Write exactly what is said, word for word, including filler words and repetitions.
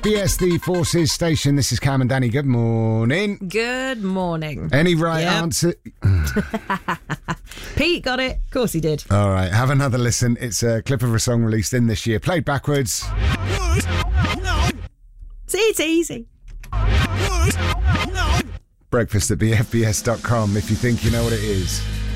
B S, the Forces station. This is Cam and Danny. Good morning. Good morning. Any right Yep. answer? Pete got it. Of course he did. All right, have another listen. It's a clip of a song released in this year, played backwards. See, it's easy. Breakfast at b f b s dot com if you think you know what it is.